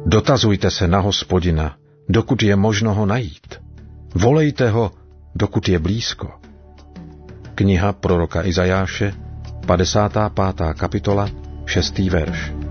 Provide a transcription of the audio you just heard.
Dotazujte se na Hospodina, dokud je možno ho najít. Volejte ho, dokud je blízko. Kniha proroka Izajáše, 55. kapitola, 6. verš.